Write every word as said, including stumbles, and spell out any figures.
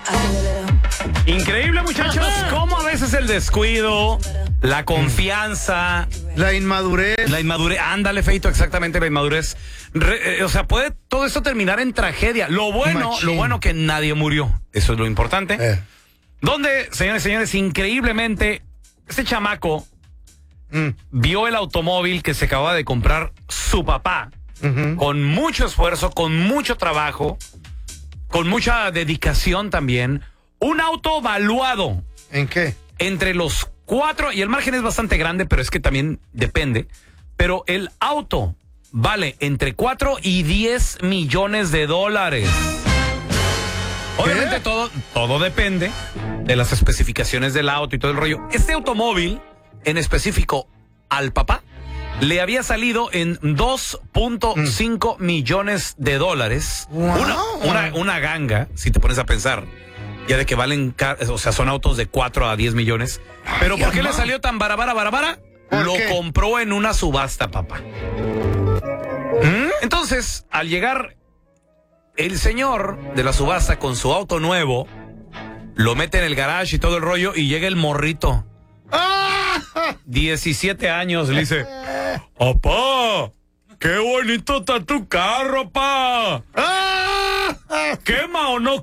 Increíble, muchachos, cómo a veces el descuido, la confianza, la inmadurez. La inmadurez, ándale, Feito, exactamente, la inmadurez. Re, eh, o sea, puede todo esto terminar en tragedia. Lo bueno, Machín. lo bueno que nadie murió. Eso es lo importante. Eh. Donde, señores y señores, increíblemente, este chamaco mm. vio el automóvil que se acababa de comprar su papá, uh-huh. con mucho esfuerzo, con mucho trabajo, con mucha dedicación también. Un auto valuado. ¿En qué? Entre los cuatro, y el margen es bastante grande, pero es que también depende. Pero el auto vale entre cuatro y diez millones de dólares. Obviamente todo, todo depende de las especificaciones del auto y todo el rollo. Este automóvil, en específico, al papá, le había salido en dos punto cinco mm. millones de dólares. Wow. Una, una, una ganga, si te pones a pensar. Ya de que valen, o sea, son autos de cuatro a diez millones. Pero Ay, ¿por qué amá. le salió tan barabara, barabara? Lo qué? compró en una subasta, papá. ¿Mm? Entonces, al llegar el señor de la subasta con su auto nuevo, lo mete en el garage y todo el rollo, y llega el morrito. ¡Ah! diecisiete años, le dice, ¡papá! ¡Qué bonito está tu carro, pa! ¡Ah! ¿Quema o no